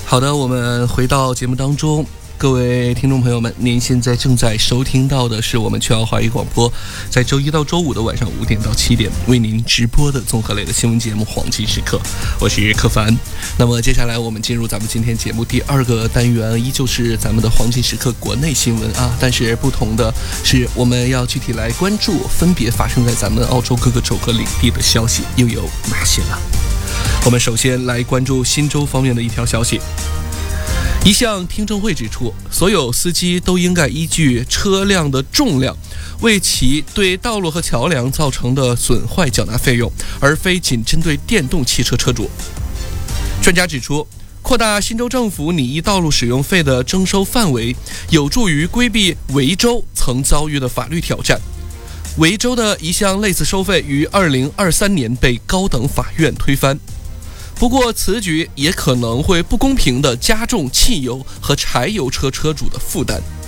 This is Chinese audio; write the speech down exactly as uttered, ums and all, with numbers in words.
好的，我们回到节目当中，各位听众朋友们，您现在正在收听到的是我们全奥华语广播在周一到周五的晚上五点到七点为您直播的综合类的新闻节目《黄金时刻》，我是柯凡。那么接下来我们进入咱们今天节目第二个单元，依旧是咱们的黄金时刻国内新闻啊，但是不同的是，我们要具体来关注分别发生在咱们澳洲各个州和领地的消息又有哪些呢？我们首先来关注新州方面的一条消息。一项听证会指出，所有司机都应该依据车辆的重量为其对道路和桥梁造成的损坏缴纳费用，而非仅针对电动汽车车主。专家指出，扩大新州政府拟议道路使用费的征收范围，有助于规避维州曾遭遇的法律挑战。维州的一项类似收费于二零二三年被高等法院推翻。不过此举也可能会不公平地加重汽油和柴油车车主的负担。